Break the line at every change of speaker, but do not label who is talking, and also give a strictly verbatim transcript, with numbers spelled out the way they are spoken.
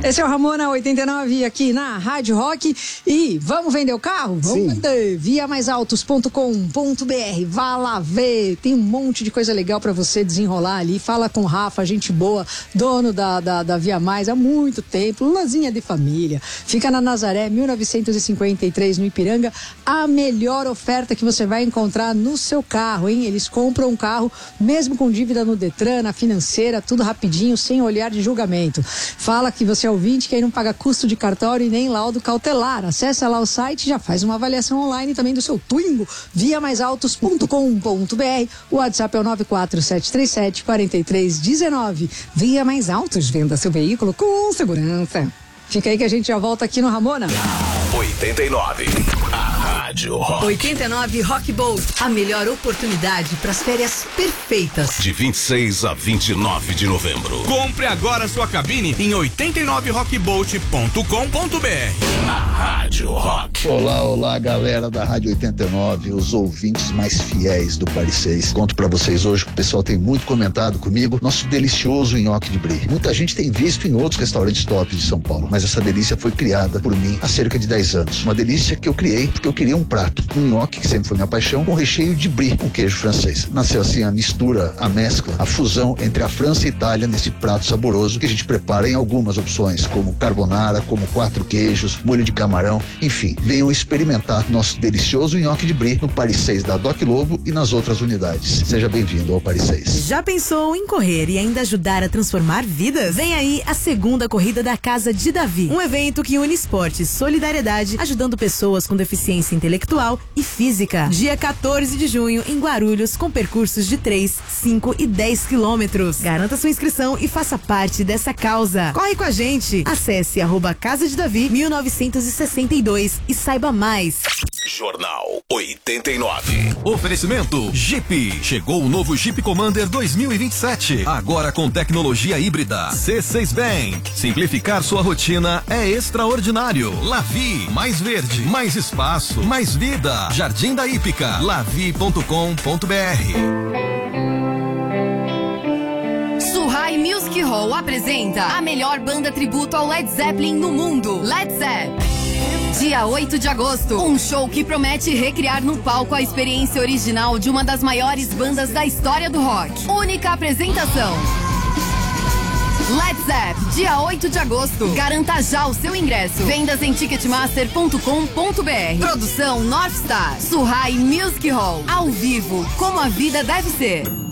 Esse é o Ramona oitenta e nove aqui na Rádio Rock. E vamos vender o carro? Vamos Sim. vender. via mais autos ponto com ponto br. Vá lá ver. Tem um monte de coisa legal pra você desenrolar ali. Fala com o Rafa, gente boa, dono da, da, da Via Mais há muito tempo. Lazinha de família. Fica na Nazaré, mil novecentos e cinquenta e três, no Ipiranga. A melhor oferta que você vai encontrar no seu carro, hein? Eles compram um carro, mesmo com dívida no Detran, na financeira, tudo rapidinho, sem olhar de julgamento. Fala que você é ouvinte, que aí não paga custo de cartório e nem laudo cautelar. Acesse lá o site e já faz uma avaliação online também do seu Twingo, via mais autos ponto com ponto br. O WhatsApp é o nove quatro sete três sete, quatro três um nove. Via Mais Autos, venda seu veículo com segurança. Fica aí que a gente já volta aqui no Ramona.
oitenta e nove, a Rádio Rock.
oitenta e nove Rock Boat, a melhor oportunidade para as férias perfeitas.
De vinte e seis a vinte e nove de novembro.
Compre agora sua cabine em oitenta e nove rock boat ponto com ponto br.
A Rádio Rock.
Olá, olá, galera da Rádio oitenta e nove, os ouvintes mais fiéis do Paris seis. Conto pra vocês hoje que o pessoal tem muito comentado comigo, nosso delicioso nhoque de brie. Muita gente tem visto em outros restaurantes top de São Paulo, mas essa delícia foi criada por mim há cerca de dez anos. Uma delícia que eu criei porque eu queria um prato, um nhoque, que sempre foi minha paixão, com recheio de brie, com queijo francês. Nasceu assim a mistura, a mescla, a fusão entre a França e a Itália nesse prato saboroso que a gente prepara em algumas opções, como carbonara, como quatro queijos, molho de camarão, enfim. Venham experimentar nosso delicioso nhoque de brie no Paris seis da Doc Lobo e nas outras unidades. Seja bem-vindo ao Paris seis.
Já pensou em correr e ainda ajudar a transformar vidas? Vem aí a segunda corrida da Casa de Davi, um evento que une esporte e solidariedade, ajudando pessoas com deficiência intelectual e física. Dia quatorze de junho, em Guarulhos, com percursos de três, cinco e dez quilômetros. Garanta sua inscrição e faça parte dessa causa. Corre com a gente! Acesse arroba Casa de Davi mil novecentos e sessenta e dois e saiba mais.
Jornal oitenta e nove.
Oferecimento Jeep. Chegou o novo Jeep Commander dois mil e vinte e sete. Agora com tecnologia híbrida. C seis Bank. Simplificar sua rotina é extraordinário. Lavi. Mais verde, mais espaço, mais vida. Jardim da Hípica. lavi ponto com ponto br.
Suhai Music Hall apresenta a melhor banda tributo ao Led Zeppelin no mundo, Led Zeppelin. Dia oito de agosto, um show que promete recriar no palco a experiência original de uma das maiores bandas da história do rock. Única apresentação. Led Zeppelin, dia oito de agosto. Garanta já o seu ingresso. Vendas em ticketmaster ponto com ponto br. Produção North Star. Suhai Music Hall. Ao vivo, como a vida deve ser.